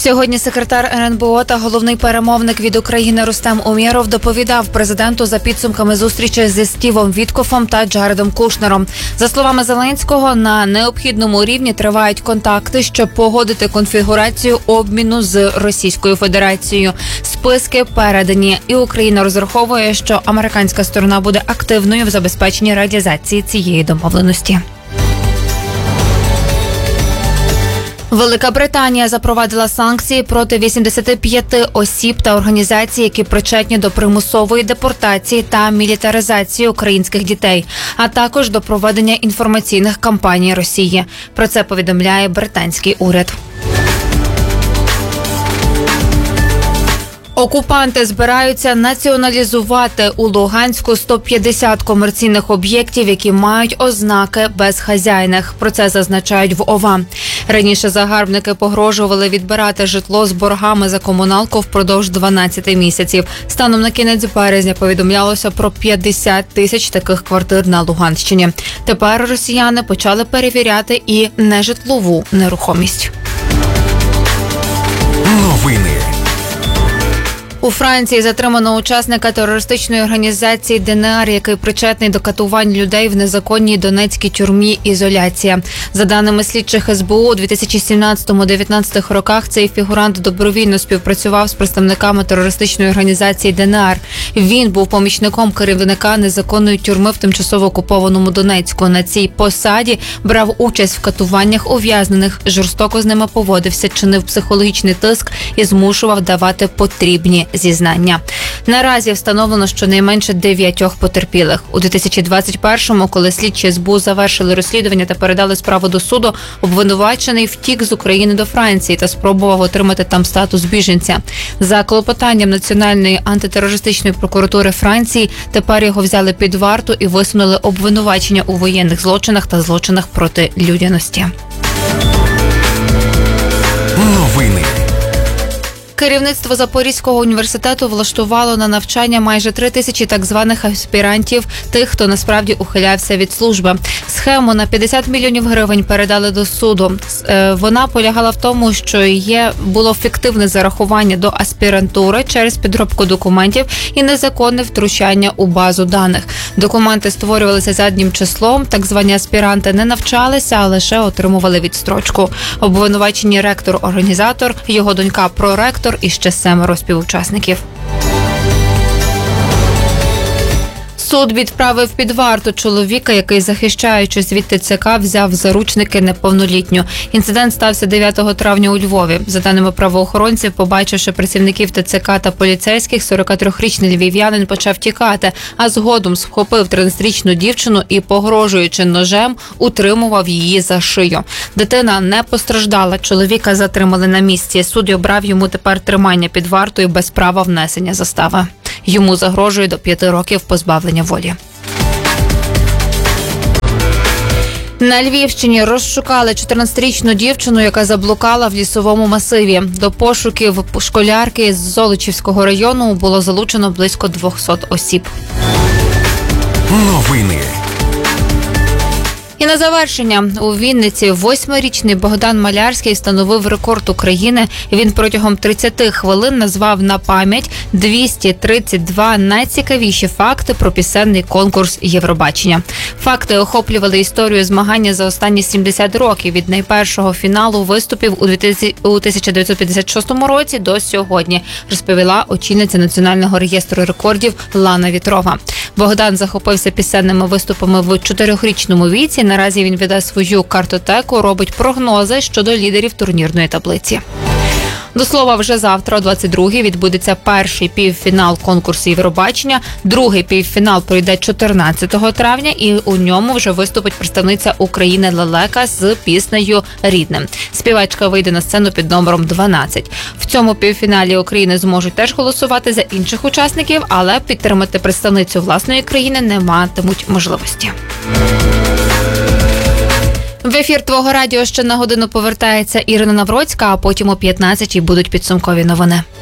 Сьогодні секретар РНБО та головний перемовник від України Рустем Умєров доповідав президенту за підсумками зустрічі зі Стівом Віткофом та Джаредом Кушнером. За словами Зеленського, на необхідному рівні тривають контакти, щоб погодити конфігурацію обміну з Російською Федерацією. Списки передані, і Україна розраховує, що американська сторона буде активною в забезпеченні реалізації цієї домовленості. Велика Британія запровадила санкції проти 85 осіб та організацій, які причетні до примусової депортації та мілітаризації українських дітей, а також до проведення інформаційних кампаній Росії. Про це повідомляє британський уряд. Окупанти збираються націоналізувати у Луганську 150 комерційних об'єктів, які мають ознаки безхазяйних. Про це зазначають в ОВА. Раніше загарбники погрожували відбирати житло з боргами за комуналку впродовж 12 місяців. Станом на кінець березня повідомлялося про 50 тисяч таких квартир на Луганщині. Тепер росіяни почали перевіряти і нежитлову нерухомість. Новини. У Франції затримано учасника терористичної організації ДНР, який причетний до катувань людей в незаконній донецькій тюрмі «Ізоляція». За даними слідчих СБУ, у 2017-19 роках цей фігурант добровільно співпрацював з представниками терористичної організації ДНР. Він був помічником керівника незаконної тюрми в тимчасово окупованому Донецьку. На цій посаді брав участь в катуваннях ув'язнених, жорстоко з ними поводився, чинив психологічний тиск і змушував давати потрібні зізнання. Наразі встановлено щонайменше 9 потерпілих. У 2021-му, коли слідчі СБУ завершили розслідування та передали справу до суду, обвинувачений втік з України до Франції та спробував отримати там статус біженця. За клопотанням Національної антитерористичної прокуратури Франції тепер його взяли під варту і висунули обвинувачення у воєнних злочинах та злочинах проти людяності. Новини. Керівництво Запорізького університету влаштувало на навчання майже 3 тисячі так званих аспірантів, тих, хто насправді ухилявся від служби. Схему на 50 мільйонів гривень передали до суду. Вона полягала в тому, що було фіктивне зарахування до аспірантури через підробку документів і незаконне втручання у базу даних. Документи створювалися заднім числом, так звані аспіранти не навчалися, а лише отримували відстрочку. Обвинувачені ректор-організатор, його донька-проректор і ще 7 співучасників. Суд відправив під варту чоловіка, який, захищаючись від ТЦК, взяв в заручники неповнолітню. Інцидент стався 9 травня у Львові. За даними правоохоронців, побачивши працівників ТЦК та поліцейських, 43-річний львів'янин почав тікати, а згодом схопив 13-річну дівчину і, погрожуючи ножем, утримував її за шию. Дитина не постраждала, чоловіка затримали на місці. Суд обрав йому тепер тримання під вартою без права внесення застави. Йому загрожує до 5 років позбавлення волі. На Львівщині розшукали 14-річну дівчину, яка заблукала в лісовому масиві. До пошуків школярки з Золочівського району було залучено близько 200 осіб. Новини. І на завершення. У Вінниці 8-річний Богдан Малярський встановив рекорд України. Він протягом 30 хвилин назвав на пам'ять 232 найцікавіші факти про пісенний конкурс Євробачення. Факти охоплювали історію змагання за останні 70 років від найпершого фіналу виступів у 1956 році до сьогодні, розповіла очільниця Національного реєстру рекордів Лана Вітрова. Богдан захопився пісенними виступами в 4-річному віці. Наразі він веде свою картотеку, робить прогнози щодо лідерів турнірної таблиці. До слова, вже завтра, о 22-й, відбудеться перший півфінал конкурсу Євробачення. Другий півфінал пройде 14 травня, і у ньому вже виступить представниця України Лелека з піснею «Рідне». Співачка вийде на сцену під номером 12. В цьому півфіналі України зможуть теж голосувати за інших учасників, але підтримати представницю власної країни не матимуть можливості. В ефір Твого радіо ще на годину повертається Ірина Навроцька, а потім о 15-й будуть підсумкові новини.